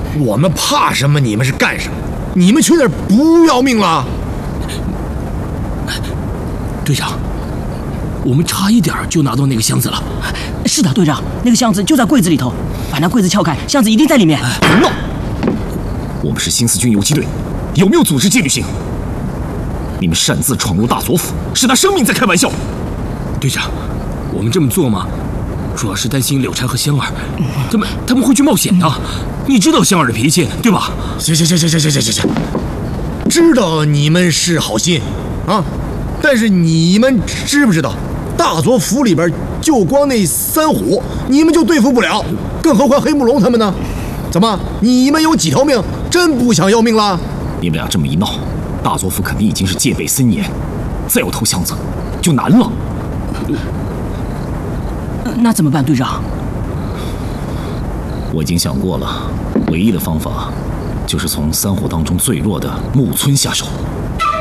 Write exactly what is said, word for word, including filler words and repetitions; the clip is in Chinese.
我们怕什么？你们是干什么？你们去那儿不要命了？ 队长，我们差一点就拿到那个箱子了。 是的，队长，那个箱子就在柜子里头，把那柜子撬开，箱子一定在里面。 别闹！我们是新四军游击队，有没有组织纪律性？你们擅自闯入大佐府，是拿生命在开玩笑。 队长，我们这么做吗？主要是担心柳婵和香儿，他们他们会去冒险的。你知道香儿的脾气，对吧？ 行行行行行行行行行，知道你们是好心啊，但是你们知不知道，大佐府里边就光那三虎，你们就对付不了，更何况黑木龙他们呢？怎么，你们有几条命，真不想要命了？ 你们俩这么一闹，大佐府肯定已经是戒备森严，再要偷箱子就难了。 那怎么办，队长？ 我已经想过了，唯一的方法就是从三虎当中最弱的木村下手。